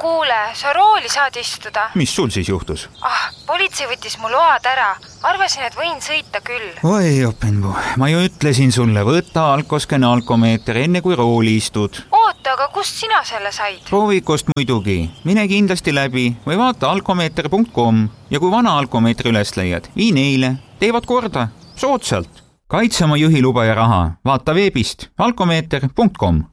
Kuule, sa rooli saad istuda. Mis sul siis juhtus? Politsei võttis mu load ära. Arvasin, et võin sõita küll. Oi, Openbu, ma ju ütlesin sulle, võta alkoskene alkomeeter enne kui rooli istud. Oota, aga kust sina selle said? Proovikust muidugi. Mine kindlasti läbi või vaata alkomeeter.com ja kui vana alkomeetri üles leiad, vii neile. Teevad korda. Soodsalt. Kaitse oma juhiluba ja raha. Vaata veebist alkomeeter.com.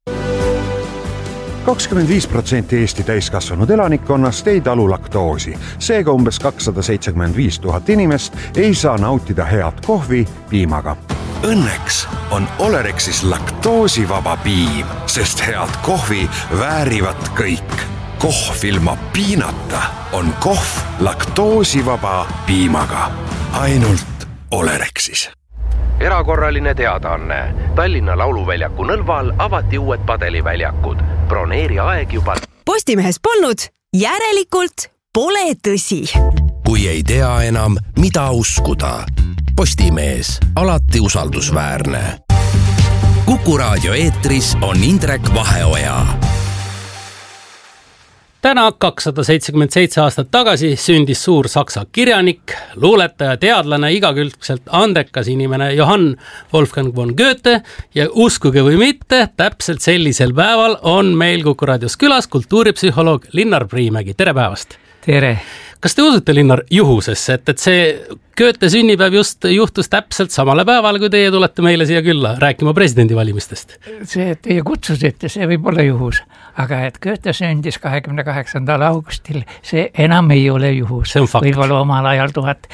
25% Eesti täiskasvanud elanikkonnast ei talu laktoosi. Seega umbes 275 000 inimest ei saa nautida head kohvi piimaga. Õnneks on Olerexis laktoosivaba piim, sest head kohvi väärivad kõik. Kohv ilma piinata on kohv laktoosivaba piimaga. Ainult Olerexis. Erakorraline teadaanne. Tallinna Lauluväljaku Nõlval avati uued padeliväljakud. Broneeri aeg juba. Postimehes polnud, järelikult pole tõsi. Kui ei tea enam, mida uskuda. Postimees, alati usaldusväärne. Kuku raadio eetris on Indrek Vaheoja. Täna 277 aastat tagasi sündis suur saksa kirjanik, luuletaja, teadlane, igakülgselt andekas inimene Johann Wolfgang von Goethe ja uskuge või mitte, täpselt sellisel päeval on meil Kuku raadios külas kultuuripsühholoog Linnar Priimägi. Tere päevast! Tere! Kas te usute, Linnar, juhusesse, et see Goethe sünnipäev just juhtus täpselt samale päeval, kui teie tulete meile siia külla rääkima presidendivalimistest? See, et teie kutsusite, see võib olla juhus, aga et Goethe sündis 28. augustil, see enam ei ole juhus. See on fakt. Võib-olla omal ajal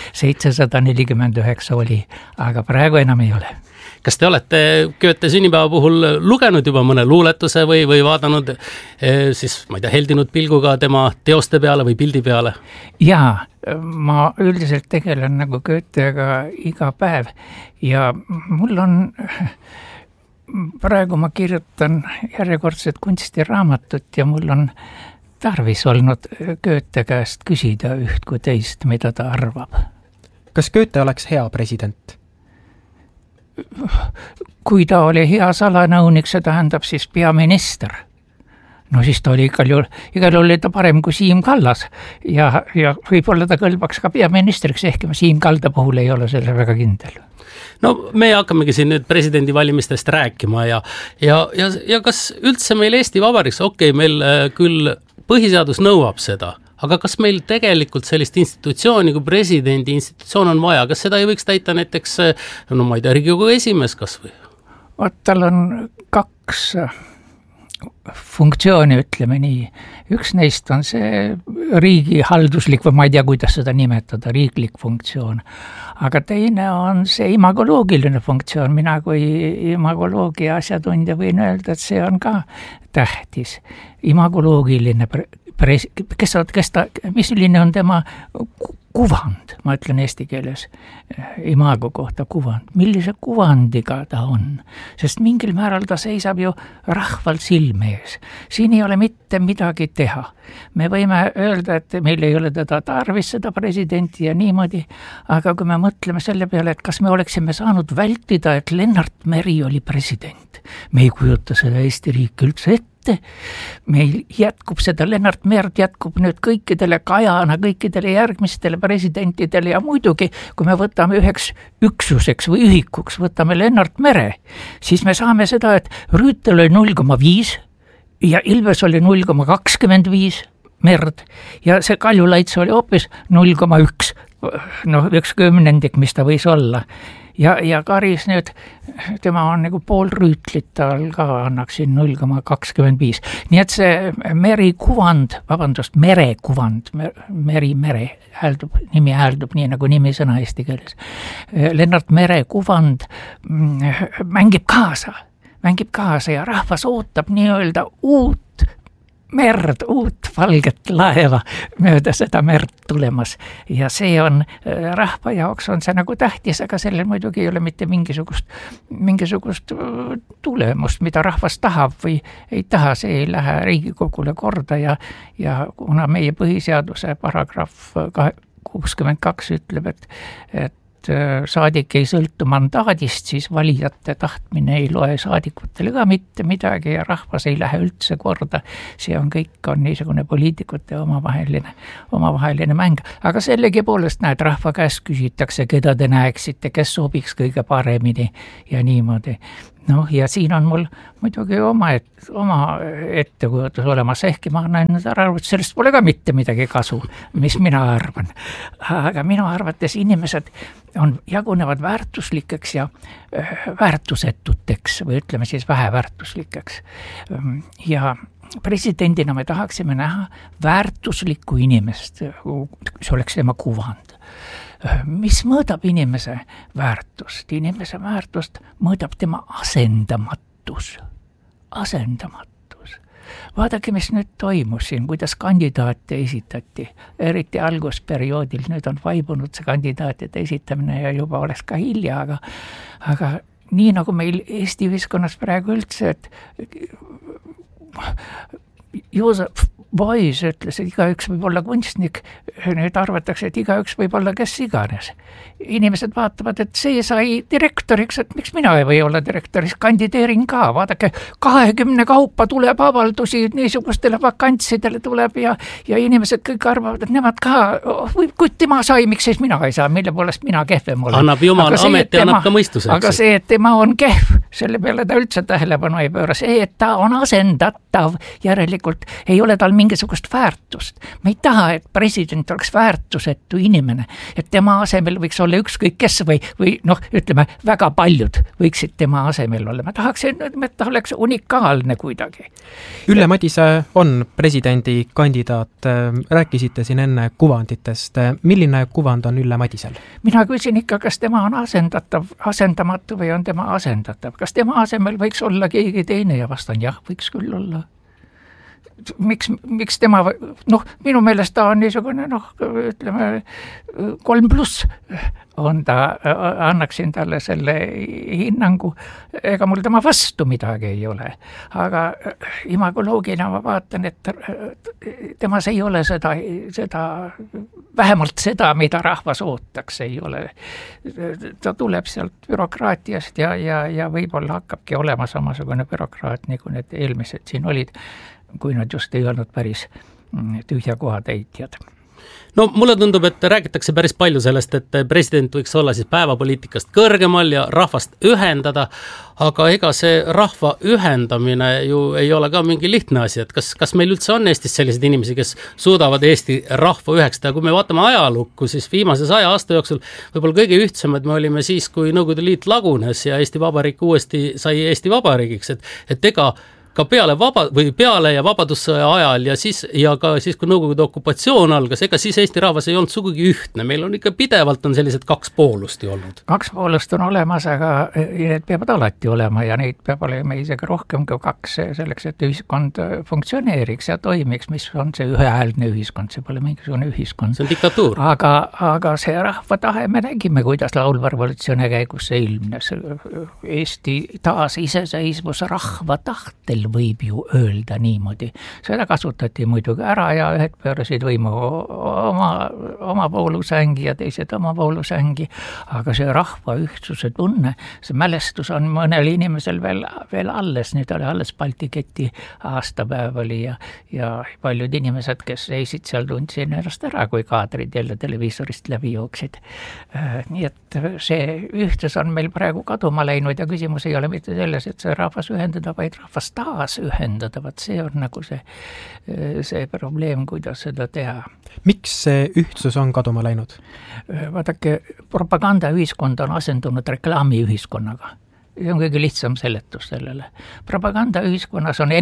1749 oli, aga praegu enam ei ole. Kas te olete Goethe sünnipäeva puhul lugenud juba mõne luuletuse või vaadanud siis, ma ei tea, heldinud pilguga tema teoste peale või pildi peale? Jaa, ma üldiselt tegelen nagu Goethega iga päev ja mul on, praegu ma kirjutan järjekordset kunstiraamatut ja mul on tarvis olnud Goethe käest küsida üht kui teist, mida ta arvab. Kas Goethe oleks hea president? Kui ta oli hea salanõunik, see tähendab siis peaminister. No siis ta oli igal juhul oli ta parem kui Siim Kallas ja võib-olla ta kõlbaks ka peaministriks, ehk Siim Kalda puhul ei ole selle väga kindel. No me hakkamegi siin nüüd presidendivalimistest rääkima ja kas üldse meil Eesti Vabariigis, meil küll põhiseadus nõuab seda, aga kas meil tegelikult sellist institutsiooni kui presidendi institutsioon on vaja? Kas seda ei võiks täita näiteks, ma ei tea, Riigikogu esimees kas või? Tal on kaks funktsiooni, ütleme nii. Üks neist on see riigi halduslik, või ma ei tea, kuidas seda nimetada, riiklik funktsioon. Aga teine on see imagoloogiline funktsioon. Mina kui imagoloogia asjatundja võin öelda, et see on ka tähtis. Imagoloogiline milline on tema kuvand, ma ütlen eesti keeles, imago kohta kuvand, millise kuvandiga ta on, sest mingil määral ta seisab ju rahval silme ees. Siin ei ole mitte midagi teha. Me võime öelda, et meil ei ole teda tarvis seda presidenti ja niimoodi, aga kui me mõtleme selle peale, et kas me oleksime saanud vältida, et Lennart Meri oli president, me ei kujuta seda Eesti riiki üldse ette. Meil jätkub seda, Lennart Merd jätkub nüüd kõikidele Kajana, kõikidele järgmistele presidentidele ja muidugi, kui me võtame üheks üksuseks või ühikuks, võtame Lennart Mere, siis me saame seda, et Rüütel oli 0,5 ja Ilves oli 0,25 Merd ja see Kaljulaits oli hoopis 0,1, üks kümnendik, mis ta võis olla. Ja Karis nüüd, tema on nagu pool Rüütlit, tal ka annaksin 0,25. Nii et see merekuvand, mere nimi hääldub nii nagu nimisõna eesti keeles. Lennart Mere kuvand mängib kaasa ja rahvas ootab nii-öelda uut merd, uut valget laeva mööda seda merd tulemas ja see on rahva jaoks on see nagu tähtis, aga sellel muidugi ei ole mitte mingisugust tulemust, mida rahvas tahab või ei taha, see ei lähe Riigikogule korda ja kuna meie põhiseaduse paragrahv 62 ütleb, et saadik ei sõltu mandaadist, siis valijate tahtmine ei loe saadikutele ka mitte midagi ja rahvas ei lähe üldse korda. See on kõik on niisugune poliitikute omavaheline mäng. Aga sellegi poolest näed, rahva käest küsitakse, keda te näeksite, kes sobiks kõige paremini ja niimoodi. Noh, ja siin on mul muidugi oma ettekujutus olemas, ehkki ma näen aru, et sellest pole ka mitte midagi kasu, mis mina arvan. Aga minu arvates inimesed jagunevad väärtuslikeks ja väärtusetuteks või ütleme siis väheväärtuslikeks. Ja presidendina me tahaksime näha väärtuslikku inimest, see oleks tema kuvand. Mis mõõdab inimese väärtust? Inimese väärtust mõõdab tema asendamatus. Vaadake, mis nüüd toimus siin, kuidas kandidaate esitati, eriti algusperioodil, nüüd on vaibunud see kandidaatide esitamine ja juba oleks ka hilja, aga nii nagu meil Eesti ühiskonnas praegu üldse, et Joosep Beuys ütles, et igaüks võib olla kunstnik, nüüd arvatakse, et igaüks võib olla kes iganes. Inimesed vaatavad, et see sai direktoriks, et miks mina ei või olla direktoris, kandideerin ka, vaadake, 20 kaupa tuleb avaldusi, niisugustele vakantsidele tuleb ja inimesed kõik arvavad, et nemad ka, kui tema sai, miks siis mina ei saa, mille poolest mina kehvem olen. Annab jumal ameti, annab ka mõistuse. Aga see, et tema on kehv, selle peale ta üldse tähelepanu ei pööra, see, et ta on asendatav, järelikult ei ole tal mingisugust väärtust. Me ei taha, et president oleks väärtusetu inimene, et tema asemel võiks olla ükskõik kes või noh, ütleme, väga paljud võiksid tema asemel olla. Ma tahaksin, et ta oleks unikaalne kuidagi. Ülle Madise on presidendi kandidaat. Rääkisite siin enne kuvanditest. Milline kuvand on Ülle Madisel? Mina küsin ikka, kas tema on asendamatu või on tema asendatav. Kas tema asemel võiks olla keegi teine ja vastan jah, võiks küll olla. Miks tema, noh, minu meelest ta on niisugune, noh, ütleme, 3+ on ta, annaksin talle selle hinnangu, ega mul tema vastu midagi ei ole, aga imagoloogina ma vaatan, et temas ei ole seda, vähemalt seda, mida rahvas ootaks, ei ole. Ta tuleb sealt bürokraatiast ja võib-olla hakkabki olema samasugune bürokraat, nagu need eelmised siin olid, kui nad just ei olnud päris tühja koha täitjad. No mulle tundub, et räägitakse päris palju sellest, et president võiks olla siis päevapoliitikast kõrgemal ja rahvast ühendada, aga ega see rahva ühendamine ju ei ole ka mingi lihtne asi, et kas meil üldse on Eestis sellised inimesi, kes suudavad Eesti rahva ühekstada. Kui me vaatame ajalukku, siis viimase 100 aasta jooksul võib-olla kõige ühtsemad me olime siis, kui Nõukogude Liit lagunes ja Eesti Vabariik uuesti sai Eesti Vabariigiks, et ega ka peale ja vabadussõja ajal ja ka siis, kui Nõukogude okupatsioon algas, ega siis Eesti rahvas ei olnud sugugi ühtne. Meil on ikka pidevalt on sellised 2 poolust ju olnud. 2 poolust on olemas, aga need peavad alati olema ja neid peab olema isegi rohkem kui 2 selleks, et ühiskond funktsioneeriks ja toimiks, mis on see ühehäälne ühiskond, see pole mingisugune ühiskond. See on diktatuur. Aga see rahva tahe, me nägime, kuidas laulva revolutsiooni käigus see ilmnes. Eesti taas iseseisvus rahva tahtel võib ju öelda niimoodi. Seda kasutati muidugi ära ja ühed pöörasid võimu oma poolusängi ja teised oma poolusängi, aga see rahva ühtsuse tunne, see mälestus on mõnel inimesel veel alles, nüüd oli alles Balti keti aastapäev oli ja paljud inimesed, kes seisid seal, tundsid ennast ära, kui kaadrid jälle televiisorist läbi jooksid. Nii et see ühtsus on meil praegu kaduma läinud ja küsimus ei ole mitte selles, et see rahvas ühendada, vaid rahvas taas ühendada, vaat see on nagu see probleem, kuidas seda teha. Miks see ühtsus on kaduma läinud? Vaadake, propagandaühiskond on asendunud reklaamiühiskonnaga. See on kõige lihtsam seletus sellele. Propagandaühiskonnas on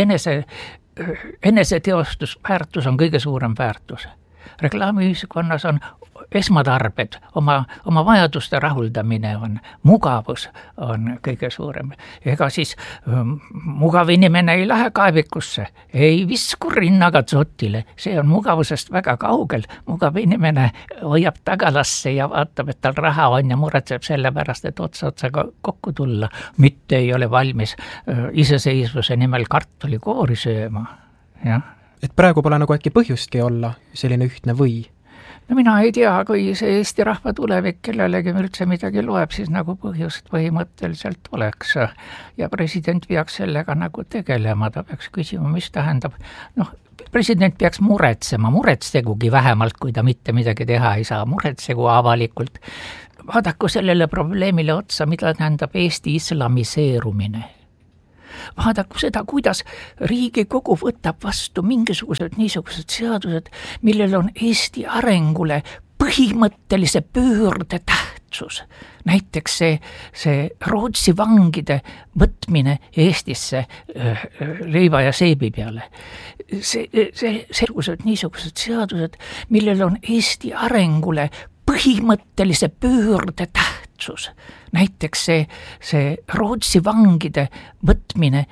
eneseteostus, väärtus on kõige suurem väärtus. Reklaamiühiskonnas on esmatarbed, oma vajaduste rahuldamine on, mugavus on kõige suurem. Ega siis mugav inimene ei lähe kaevikusse, ei visku rinnaga tsotile, see on mugavusest väga kaugel. Mugav inimene hoiab tagalasse ja vaatab, et tal raha on ja muretseb selle pärast, et otsaga kokku tulla, mitte ei ole valmis iseseisvuse nimel kartulikoori sööma. Jah. Et praegu pole nagu äkki põhjustki olla selline ühtne või? no mina ei tea, kui see Eesti rahva tulevik kellelegi üldse midagi loeb, siis nagu põhjust põhimõtteliselt oleks ja president peaks sellega nagu tegelema, ta peaks küsima, mis tähendab, president peaks muretsegugi vähemalt, kui ta mitte midagi teha ei saa, muretsegu avalikult. Vaadaku sellele probleemile otsa, mida tähendab Eesti islamiseerumine. Vaadaku seda, kuidas Riigikogu võtab vastu mingisugused niisugused seadused, millel on Eesti arengule põhimõttelise pöörde tähtsus. Näiteks see Rootsi vangide võtmine Eestisse leiva ja seebi peale. Niisugused seadused, millel on Eesti arengule põhimõttelise pöörde tähtsus. Näiteks see Rootsi vangide võtmine